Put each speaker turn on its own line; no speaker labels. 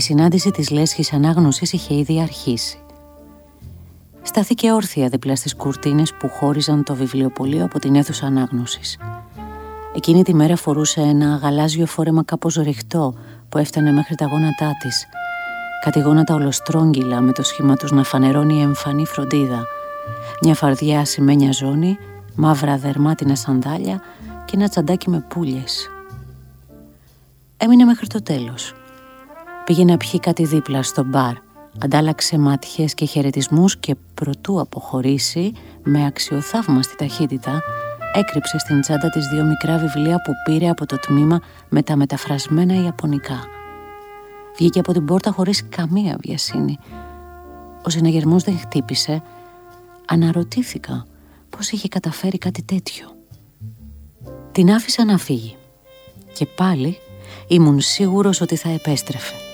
συνάντηση της λέσχης ανάγνωσης είχε ήδη αρχίσει. Στάθηκε όρθια δίπλα στις κουρτίνες που χώριζαν το βιβλιοπωλείο από την αίθουσα ανάγνωσης. Εκείνη τη μέρα φορούσε ένα γαλάζιο φόρεμα κάπως ρηχτό που έφτανε μέχρι τα γόνατά της. Κάτι γόνατα ολοστρόγγυλα με το σχήμα τους να φανερώνει εμφανή φροντίδα. Μια φαρδιά ασημένια ζώνη, μαύρα δερμάτινα σανδάλια και ένα τσαντάκι με πουλιες. Έμεινε μέχρι το τέλος. Πήγε να πιει κάτι δίπλα στο μπαρ. Αντάλλαξε μάτιες και χαιρετισμούς και προτού αποχωρήσει, με αξιοθαύμαστη ταχύτητα, έκρυψε στην τσάντα της 2 μικρά βιβλία που πήρε από το τμήμα με τα μεταφρασμένα ιαπωνικά. Βγήκε από την πόρτα χωρίς καμία βιασύνη. Ο συναγερμός δεν χτύπησε. Αναρωτήθηκα πώς είχε καταφέρει κάτι τέτοιο. Την άφησα να φύγει. Και πάλι ήμουν σίγουρος ότι θα επέστρεφε.